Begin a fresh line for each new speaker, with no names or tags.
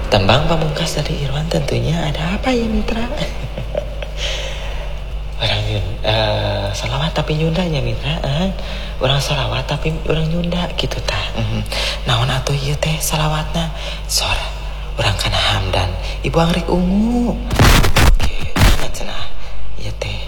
Tembang pamungkas dari Irwan tentunya ada apa ya Mitra? Orang salawat tapi nyundanya Mitra. Orang salawat tapi orang nyunda gitu tah. Naon atuh ieu teh salawatna? Sor orang kana hamdan. Ibu angrik ungu. Oke, cenah. Ieu teh